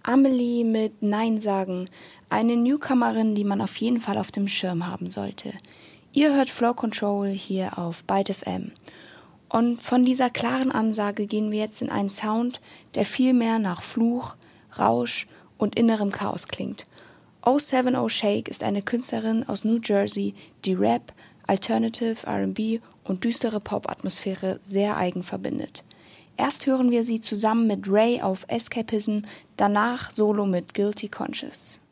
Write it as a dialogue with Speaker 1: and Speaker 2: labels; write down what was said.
Speaker 1: Amelie mit Nein sagen, eine Newcomerin, die man auf jeden Fall auf dem Schirm haben sollte. Ihr hört Flow Control hier auf Byte FM. Und von dieser klaren Ansage gehen wir jetzt in einen Sound, der viel mehr nach Fluch, Rausch und innerem Chaos klingt. 070 Shake ist eine Künstlerin aus New Jersey, die Rap, Alternative, R&B und düstere Pop-Atmosphäre sehr eigen verbindet. Erst hören wir sie zusammen mit Ray auf Escapism, danach solo mit Guilty Conscious.